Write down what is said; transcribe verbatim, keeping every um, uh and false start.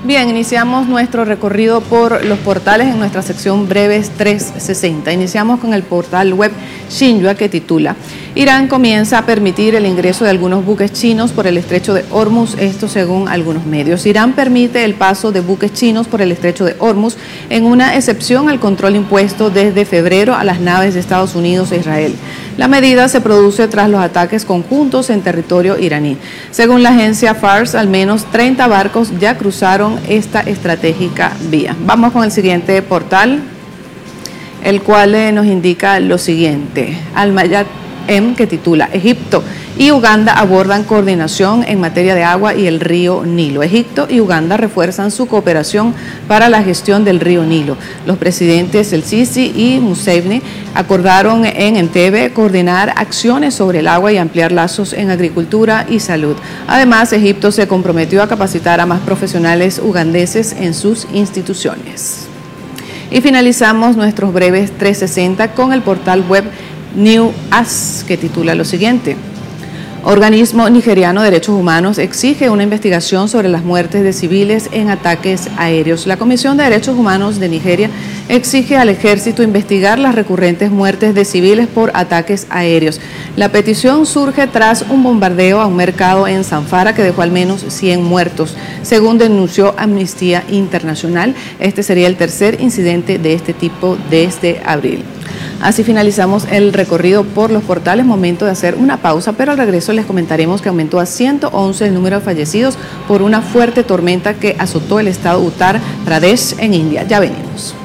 Bien, iniciamos nuestro recorrido por los portales en nuestra sección Breves trescientos sesenta. Iniciamos con el portal web Xinhua, que titula: Irán comienza a permitir el ingreso de algunos buques chinos por el estrecho de Hormuz, esto según algunos medios. Irán permite el paso de buques chinos por el estrecho de Hormuz en una excepción al control impuesto desde febrero a las naves de Estados Unidos e Israel. La medida se produce tras los ataques conjuntos en territorio iraní. Según la agencia Fars, al menos treinta barcos ya cruzaron esta estratégica vía. Vamos con el siguiente portal, el cual eh, nos indica lo siguiente. Al-Mayad M, que titula: Egipto y Uganda abordan coordinación en materia de agua y el río Nilo. Egipto y Uganda refuerzan su cooperación para la gestión del río Nilo. Los presidentes El Sisi y Museveni acordaron en Entebbe coordinar acciones sobre el agua y ampliar lazos en agricultura y salud. Además, Egipto se comprometió a capacitar a más profesionales ugandeses en sus instituciones. Y finalizamos nuestros breves trescientos sesenta con el portal web NewAs, que titula lo siguiente: Organismo nigeriano de derechos humanos exige una investigación sobre las muertes de civiles en ataques aéreos. La Comisión de Derechos Humanos de Nigeria exige al ejército investigar las recurrentes muertes de civiles por ataques aéreos. La petición surge tras un bombardeo a un mercado en Zamfara que dejó al menos cien muertos. Según denunció Amnistía Internacional, este sería el tercer incidente de este tipo desde abril. Así finalizamos el recorrido por los portales. Momento de hacer una pausa, pero al regreso les comentaremos que aumentó a ciento once el número de fallecidos por una fuerte tormenta que azotó el estado Uttar Pradesh en India. Ya venimos.